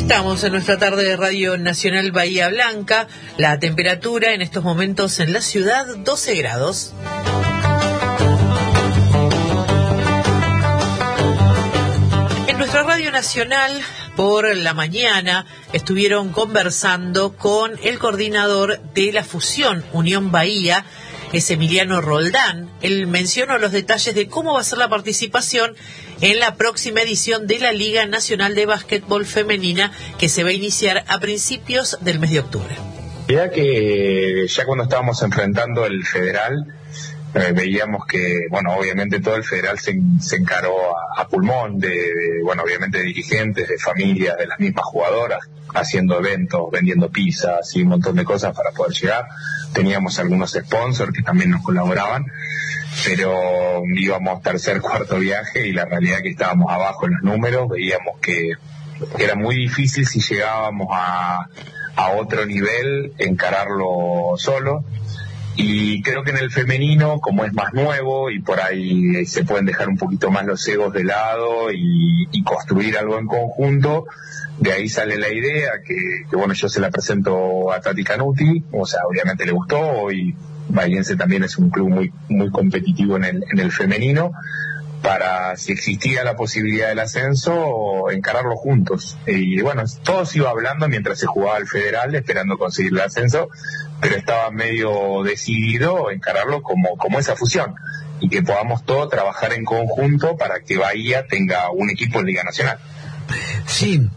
Estamos en nuestra tarde de Radio Nacional Bahía Blanca. La temperatura en estos momentos en la ciudad, 12 grados. En nuestra Radio Nacional, por la mañana, estuvieron conversando con el coordinador de la fusión Unión Bahía, es Emiliano Roldán. Él mencionó los detalles de cómo va a ser la participación en la próxima edición de la Liga Nacional de Básquetbol Femenina, que se va a iniciar a principios del mes de octubre. Ya que ya cuando estábamos enfrentando el federal, veíamos que, bueno, obviamente todo el federal se encaró a pulmón bueno, obviamente de dirigentes, de familias, de las mismas jugadoras, haciendo eventos, vendiendo pizzas y un montón de cosas para poder llegar. Teníamos algunos sponsors que también nos colaboraban, pero íbamos tercer, cuarto viaje y la realidad es que estábamos abajo en los números. Veíamos que era muy difícil, si llegábamos a otro nivel, encararlo solo. Y creo que en el femenino, como es más nuevo y por ahí se pueden dejar un poquito más los egos de lado y construir algo en conjunto, de ahí sale la idea que bueno, yo se la presento a Tati Canuti, o sea, obviamente le gustó, y Bahiense también es un club muy competitivo en el femenino, para, si existía la posibilidad del ascenso, encararlo juntos. Y bueno, todo se iba hablando mientras se jugaba el federal, esperando conseguir el ascenso, pero estaba medio decidido encararlo como esa fusión, y que podamos todos trabajar en conjunto para que Bahía tenga un equipo en Liga Nacional. Sí,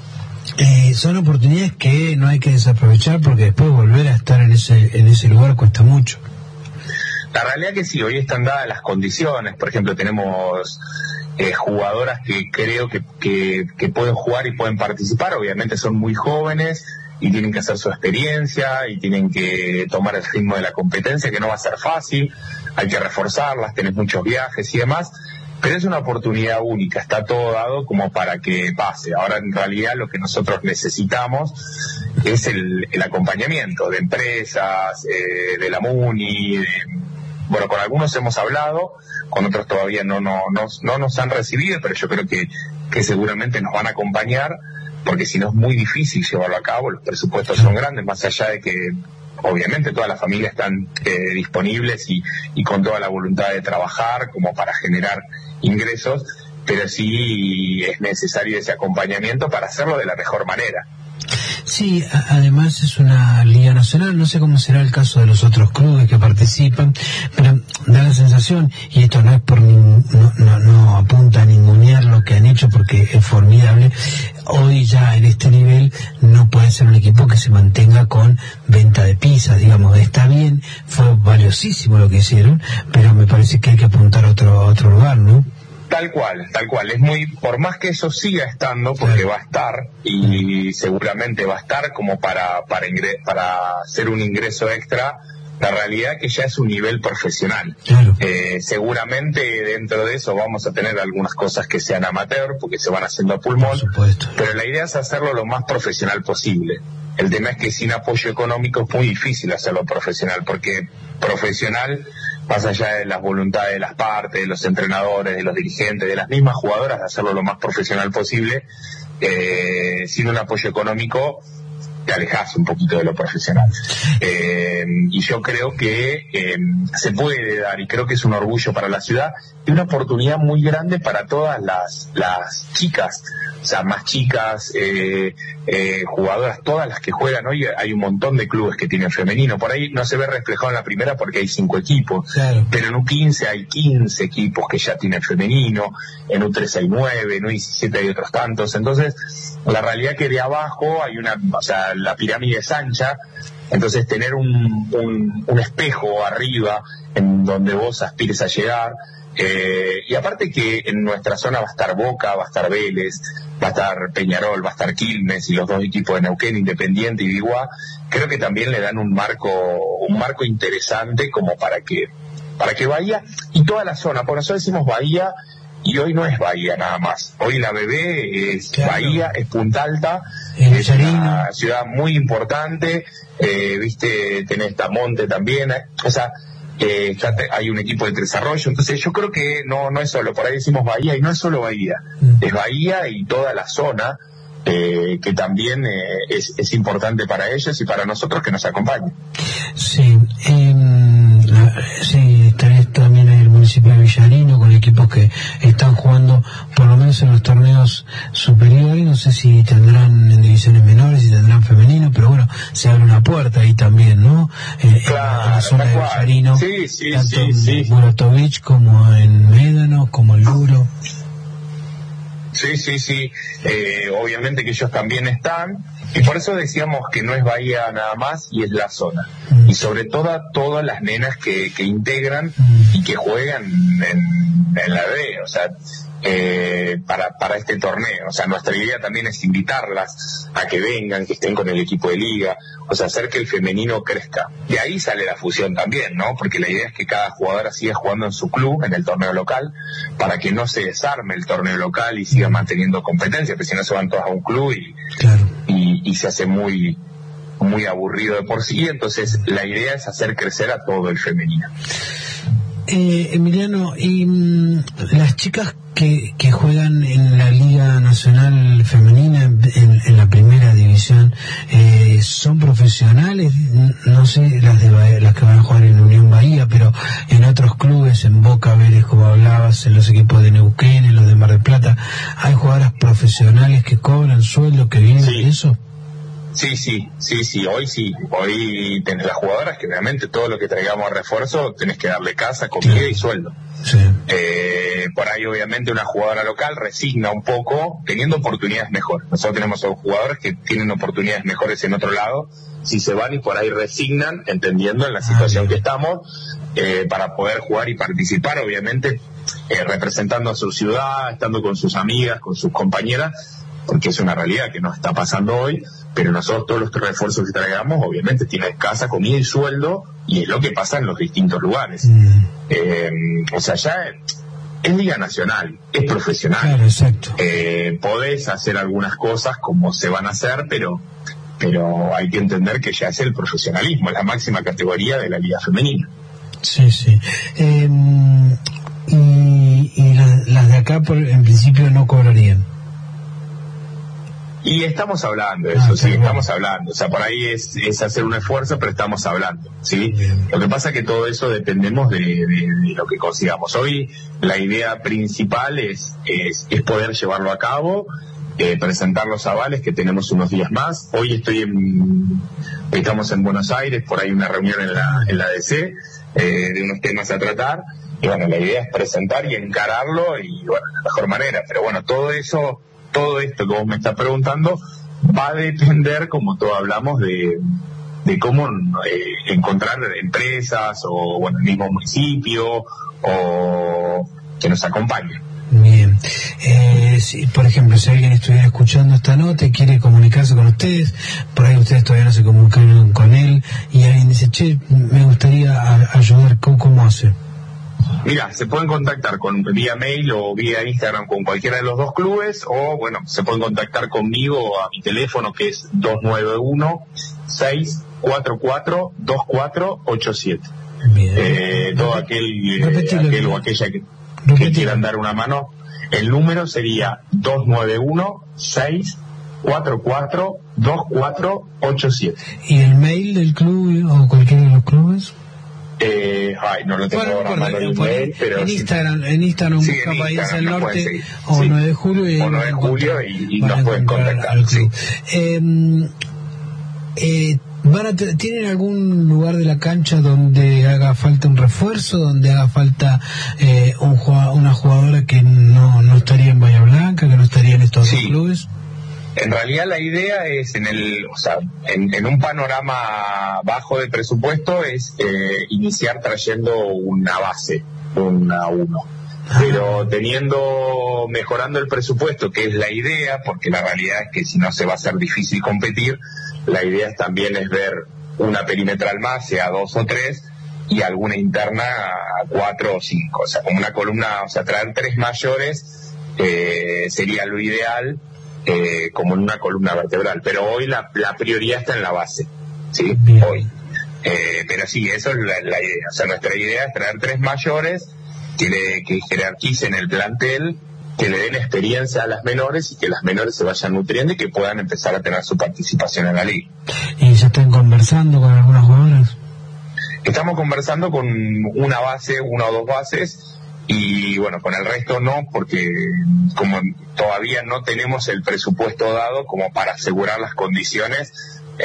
son oportunidades que no hay que desaprovechar, porque después volver a estar en ese lugar cuesta mucho. La realidad que sí, hoy están dadas las condiciones. Por ejemplo, tenemos jugadoras que creo que pueden jugar y pueden participar. Obviamente son muy jóvenes y tienen que hacer su experiencia y tienen que tomar el ritmo de la competencia, que no va a ser fácil. Hay que reforzarlas, tenés muchos viajes y demás, pero es una oportunidad única, está todo dado como para que pase. Ahora, en realidad, lo que nosotros necesitamos es el acompañamiento de empresas, de la MUNI, bueno, con algunos hemos hablado, con otros todavía no nos han recibido, pero yo creo que seguramente nos van a acompañar, porque si no es muy difícil llevarlo a cabo. Los presupuestos son grandes, más allá de que obviamente todas las familias están disponibles y con toda la voluntad de trabajar como para generar ingresos, pero sí es necesario ese acompañamiento para hacerlo de la mejor manera. Sí, además es una liga nacional, no sé cómo será el caso de los otros clubes que participan, pero da la sensación, y esto no es por no apunta a ningunear lo que han hecho, porque es formidable, hoy ya en este nivel no puede ser un equipo que se mantenga con venta de pizzas, digamos. Está bien, fue valiosísimo lo que hicieron, pero me parece que hay que apuntar a otro lugar, ¿no? Tal cual. Es por más que eso siga estando, porque va a estar, y seguramente va a estar como para hacer un ingreso extra, la realidad que ya es un nivel profesional. Claro. Seguramente dentro de eso vamos a tener algunas cosas que sean amateur, porque se van haciendo a pulmón, pero la idea es hacerlo lo más profesional posible. El tema es que sin apoyo económico es muy difícil hacerlo profesional, porque profesional, más allá de las voluntades de las partes, de los entrenadores, de los dirigentes, de las mismas jugadoras, de hacerlo lo más profesional posible, sin un apoyo económico te alejas un poquito de lo profesional. Y yo creo que se puede dar, y creo que es un orgullo para la ciudad, y una oportunidad muy grande para todas las chicas, o sea, más chicas, jugadoras, todas las que juegan hoy. Hay un montón de clubes que tienen femenino, por ahí no se ve reflejado en la primera porque hay 5 equipos, claro, pero en U15 hay 15 equipos que ya tienen femenino, en U13 hay 9, en U17 hay otros tantos. Entonces, la realidad que de abajo hay o sea, la pirámide es ancha, entonces tener un espejo arriba en donde vos aspires a llegar. Y aparte que en nuestra zona va a estar Boca, va a estar Vélez, va a estar Peñarol, va a estar Quilmes y los 2 equipos de Neuquén, Independiente y Biguá, creo que también le dan un marco interesante como para que Bahía y toda la zona, por eso decimos Bahía, y hoy no es Bahía nada más, hoy la BB es, claro, Bahía, es Punta Alta, es una ciudad muy importante, viste, tenés Tamonte también, o sea, hay un equipo de Tres Arroyos. Entonces yo creo que no es solo, por ahí decimos Bahía, y no es solo Bahía, es Bahía y toda la zona, que también es importante para ellos y para nosotros que nos acompañen. Sí, estaré también en el municipio de Villarino con equipos que están jugando por lo menos en los torneos superiores. No sé si tendrán en divisiones menores, si tendrán femenino, pero bueno, se abre una puerta ahí también, ¿no? Claro, en la zona de Villarino, sí, tanto sí. en Murotovich como en Médano, como el Luro. Sí. Obviamente que ellos también están, y por eso decíamos que no es Bahía nada más, y es la zona. Y sobre todo todas las nenas que integran y que juegan en la B, o sea, para este torneo. O sea, nuestra idea también es invitarlas a que vengan, que estén con el equipo de liga, o sea, hacer que el femenino crezca. De ahí sale la fusión también, ¿no? Porque la idea es que cada jugadora siga jugando en su club, en el torneo local, para que no se desarme el torneo local y siga manteniendo competencia, porque si no se van todas a un club y se hace muy aburrido de por sí. Entonces la idea es hacer crecer a todo el femenino. Emiliano, y las chicas que juegan en la Liga Nacional Femenina en la primera división, ¿son profesionales? No sé las que van a jugar en Unión Bahía, pero en otros clubes, en Boca, Vélez, como hablabas, en los equipos de Neuquén, en los de Mar del Plata, ¿hay jugadoras profesionales que cobran sueldo, que viven de eso? Sí, hoy tenés las jugadoras que realmente todo lo que traigamos a refuerzo tenés que darle casa, comida y sueldo. Sí. Por ahí obviamente una jugadora local resigna un poco teniendo oportunidades mejores. Nosotros tenemos jugadores que tienen oportunidades mejores en otro lado, si se van y por ahí resignan, entendiendo en la situación que estamos, para poder jugar y participar, obviamente representando a su ciudad, estando con sus amigas, con sus compañeras, porque es una realidad que nos está pasando hoy. Pero nosotros todos los refuerzos que traigamos obviamente tienen casa, comida y sueldo, y es lo que pasa en los distintos lugares. O sea, ya es Liga Nacional, es profesional. Claro, exacto. Podés hacer algunas cosas como se van a hacer, pero hay que entender que ya es el profesionalismo, es la máxima categoría de la Liga Femenina. Sí. Y las de acá en principio no cobrarían. Y estamos hablando de eso, estamos hablando. O sea, por ahí es hacer un esfuerzo, pero estamos hablando, ¿sí? Lo que pasa es que todo eso dependemos de lo que consigamos. Hoy la idea principal es poder llevarlo a cabo, presentar los avales, que tenemos unos días más. Hoy estamos en Buenos Aires, por ahí una reunión en la DC, de unos temas a tratar. Y bueno, la idea es presentar y encararlo, y bueno, de la mejor manera. Pero bueno, todo esto que vos me estás preguntando va a depender, como todos hablamos, de cómo encontrar empresas o bueno, el mismo municipio o que nos acompañen. Bien. Por ejemplo, si alguien estuviera escuchando esta nota y quiere comunicarse con ustedes, por ahí ustedes todavía no se comunicaron con él, y alguien dice, che, me gustaría ayudar, ¿cómo hace? Mira, se pueden contactar vía mail o vía Instagram con cualquiera de los dos clubes, o bueno, se pueden contactar conmigo a mi teléfono, que es 291-644-2487. Todo aquel o aquella que quieran dar una mano, el número sería 291-644-2487. ¿Y el mail del club o cualquiera de los clubes? No lo tengo ahora mano el mail, pero en Instagram busca Bahía del Norte o 9 de julio y, 9 de julio y nos pueden contactar. ¿Tienen algún lugar de la cancha donde haga falta un refuerzo, donde haga falta una jugadora que no estaría en Bahía Blanca, que no estaría en estos dos clubes? En realidad la idea es en un panorama bajo de presupuesto es iniciar trayendo una base, una 1. Pero mejorando el presupuesto, que es la idea, porque la realidad es que si no se va a hacer difícil competir, la idea también es ver una perimetral más, sea 2 o 3, y alguna interna a 4 o 5. O sea, como una columna, traer 3 mayores sería lo ideal, como en una columna vertebral, pero hoy la prioridad está en la base, ¿sí? Hoy. Pero sí, eso es la idea. O sea, nuestra idea es traer 3 mayores que jerarquicen el plantel que le den experiencia a las menores y que las menores se vayan nutriendo y que puedan empezar a tener su participación en la liga. ¿Y ya están conversando con algunas jugadoras? Estamos conversando con una o dos bases, y bueno, con el resto no, porque como todavía no tenemos el presupuesto dado como para asegurar las condiciones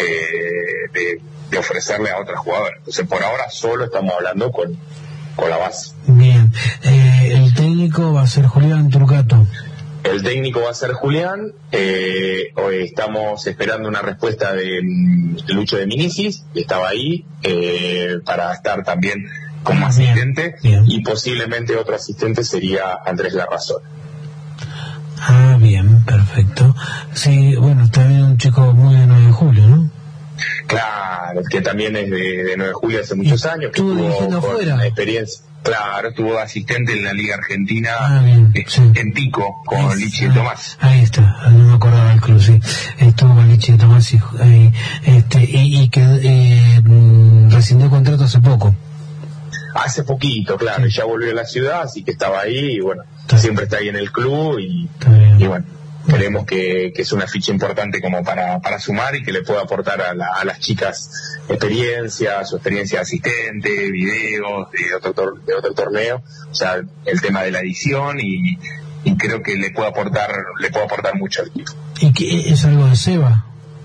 de ofrecerle a otras jugadoras. Entonces por ahora solo estamos hablando con la base. Bien, el técnico va a ser Julián Turcato. El técnico va a ser Julián. Hoy estamos esperando una respuesta de Lucho de Minicis, que estaba ahí, para estar también como asistente. Bien. Y posiblemente otro asistente sería Andrés Larrazón. Ah, bien, perfecto. Sí, bueno, también un chico muy de 9 de julio, ¿no? Claro, que también es de 9 de julio hace muchos años, que estuvo con afuera. Experiencia. Claro, estuvo asistente en la Liga Argentina, sí. En Pico, con Lichi de Tomás. Ahí está, no me acordaba del club, sí. Estuvo con Lichi de Tomás y que rescindió contrato hace poco. Hace poquito, claro, sí. Ya volvió a la ciudad, así que estaba ahí, y bueno, siempre está ahí en el club, y bueno, creemos que es una ficha importante como para sumar y que le pueda aportar a las chicas su experiencia de asistente, videos de otro torneo, o sea, el tema de la edición, y creo que le puede aportar mucho al equipo. ¿Y qué es algo de Seba?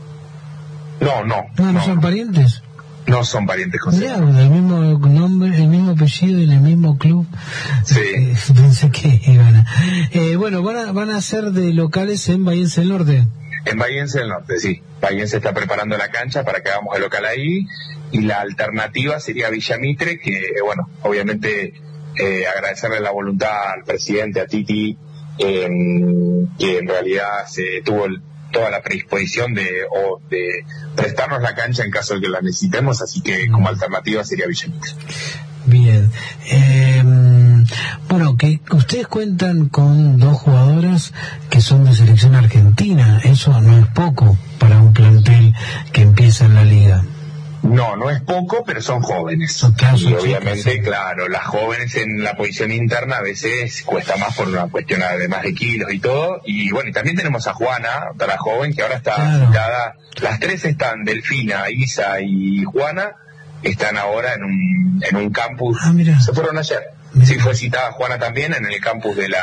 No son parientes. No son parientes con Seba. El mismo nombre, el mismo apellido y el mismo club. Sí. Pensé que iban a... bueno, van a ser de locales en Bahiense del Norte. En Bahiense del Norte, sí. Bahiense está preparando la cancha para que hagamos el local ahí, y la alternativa sería Villamitre, que bueno, obviamente agradecerle la voluntad al presidente, a Titi, que en realidad se tuvo toda la predisposición de prestarnos la cancha en caso de que la necesitemos, así que como alternativa sería Villamitre. Bien. Bueno, que ustedes cuentan con 2 jugadoras que son de selección argentina, eso no es poco para un plantel que empieza en la liga. No es poco, pero son jóvenes. Y obviamente, chicas, claro, las jóvenes en la posición interna a veces cuesta más por una cuestión además de kilos y todo. Y bueno, y también tenemos a Juana, otra joven que ahora está citada. Las 3 están, Delfina, Isa y Juana, están ahora en un campus. Se fueron ayer. Sí, fue citada Juana también en el campus de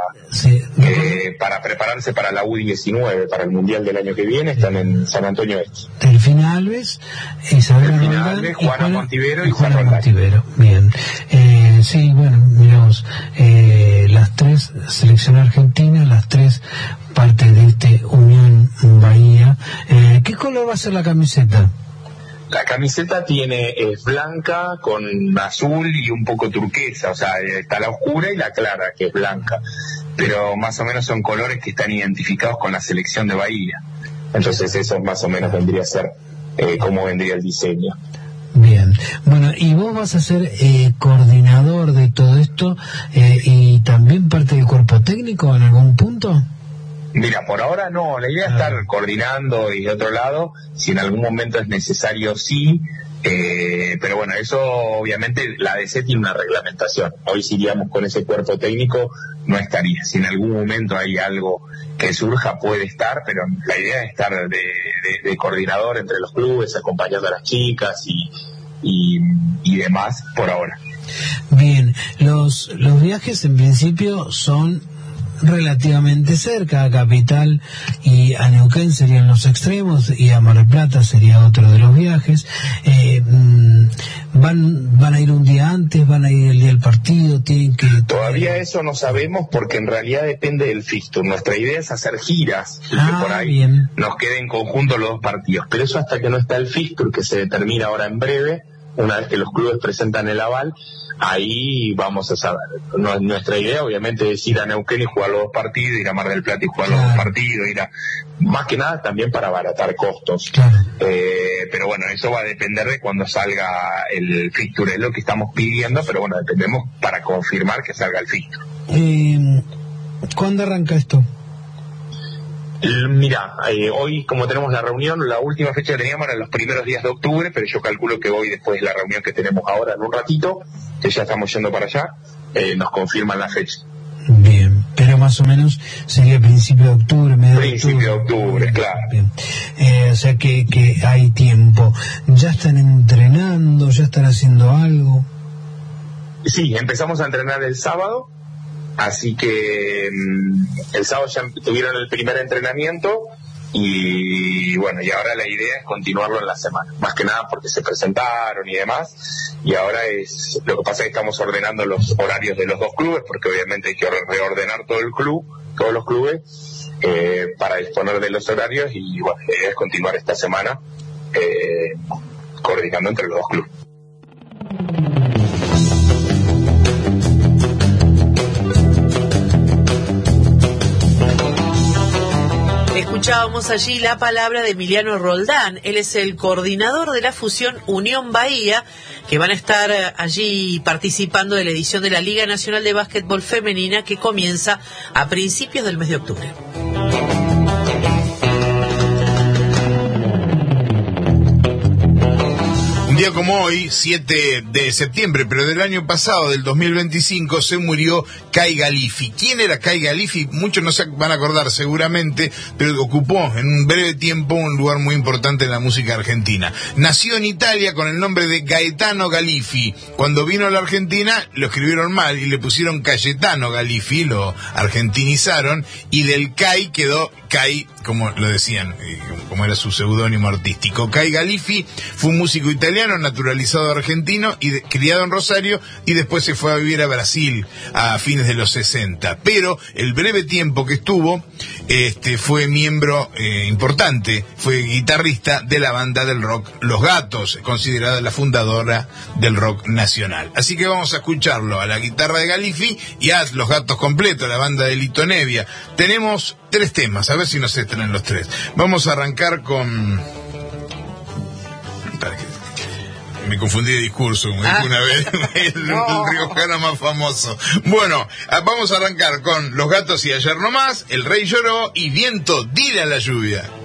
para prepararse para la U19, para el Mundial del año que viene. Están en San Antonio Este. Delfina Alves, Isabel Roldán, Juana Montivero y Juana Montivero. Bien. Sí, bueno, miramos, las 3 selección argentina, las 3 parte de este Unión Bahía. ¿Qué color va a ser la camiseta? La camiseta es blanca con azul y un poco turquesa, o sea, está la oscura y la clara, que es blanca, pero más o menos son colores que están identificados con la selección de Bahía. Entonces eso más o menos vendría a ser cómo vendría el diseño. Bien, bueno, y vos vas a ser coordinador de todo esto y también parte del cuerpo técnico en algún punto. Mira, por ahora no, la idea es estar coordinando y de otro lado, si en algún momento es necesario, sí, pero bueno, eso obviamente la ADC tiene una reglamentación. Hoy si iríamos con ese cuerpo técnico no estaría. Si en algún momento hay algo que surja puede estar, pero la idea es estar de coordinador entre los clubes, acompañando a las chicas y demás por ahora. Bien, los viajes en principio son relativamente cerca, a Capital y a Neuquén serían los extremos y a Mar del Plata sería otro de los viajes. Van a ir un día antes, van a ir el día del partido, tienen que... Todavía eso no sabemos porque en realidad depende del fixture. Nuestra idea es hacer giras y que por ahí nos queden en conjunto los 2 partidos, pero eso hasta que no está el fixture, que se determina ahora en breve, una vez que los clubes presentan el aval, ahí vamos a saber. Nuestra idea obviamente es ir a Neuquén y jugar los 2 partidos, ir a Mar del Plata y jugar los 2 partidos, más que nada también para abaratar costos. Pero bueno, eso va a depender de cuando salga el fixture, es lo que estamos pidiendo, pero bueno, dependemos para confirmar que salga el fixture. ¿Cuándo arranca esto? Mira, hoy como tenemos la reunión, la última fecha que teníamos era los primeros días de octubre, pero yo calculo que hoy, después de la reunión que tenemos ahora en un ratito, que ya estamos yendo para allá, nos confirman la fecha. Bien, pero más o menos sería principio de octubre, medio principio de octubre, claro. Bien. O sea que hay tiempo. ¿Ya están entrenando? ¿Ya están haciendo algo? Sí, empezamos a entrenar el sábado, así que el sábado ya tuvieron el primer entrenamiento y bueno, y ahora la idea es continuarlo en la semana, más que nada porque se presentaron y demás, y ahora lo que pasa es que estamos ordenando los horarios de los dos clubes, porque obviamente hay que reordenar todo el club, todos los clubes, para disponer de los horarios, y bueno, la idea es continuar esta semana coordinando entre los dos clubes. Escuchábamos allí la palabra de Emiliano Roldán. Él es el coordinador de la fusión Unión Bahía, que van a estar allí participando de la edición de la Liga Nacional de Básquetbol Femenina, que comienza a principios del mes de octubre. Un día como hoy, 7 de septiembre, pero del año pasado, del 2025, se murió Kai Galifi. ¿Quién era Kai Galifi? Muchos no se van a acordar seguramente, pero ocupó en un breve tiempo un lugar muy importante en la música argentina. Nació en Italia con el nombre de Gaetano Galifi. Cuando vino a la Argentina lo escribieron mal y le pusieron Cayetano Galifi, lo argentinizaron, y del Kai quedó Kai, como lo decían, como era su seudónimo artístico. Kai Galifi fue un músico italiano naturalizado argentino y criado en Rosario, y después se fue a vivir a Brasil a fines de los 60. Pero el breve tiempo que estuvo, fue miembro importante, fue guitarrista de la banda del rock Los Gatos, considerada la fundadora del rock nacional. Así que vamos a escucharlo a la guitarra de Galifi y a Los Gatos completo, la banda de Lito Nebbia. Tenemos 3 temas, a ver si nos estrenan los 3. Vamos a arrancar con... Me confundí de discurso, una vez, el riojano más famoso. Bueno, vamos a arrancar con Los Gatos y Ayer No Más, El Rey Lloró y Viento, dile a la lluvia.